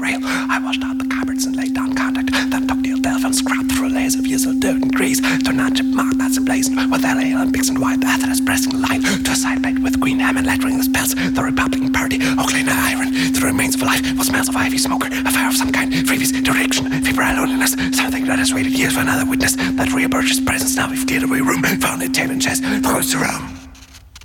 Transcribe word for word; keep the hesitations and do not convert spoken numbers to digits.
rail. I washed out the cupboards and laid down contact. Then took the Delph and scrubbed through layers of years of dirt and grease. Turned on chip mark that's emblazoned with L A and and white atheras pressing the line to a side plate with green ham and lettering the spells. The Republican Party, Oakland iron. The remains of life was smells of ivy smoker, a fire of some kind, freebies, direction, febrile loneliness, something that has waited years for another witness. That reapproaches presence now we've cleared away room, found a table and chest, close to Rome.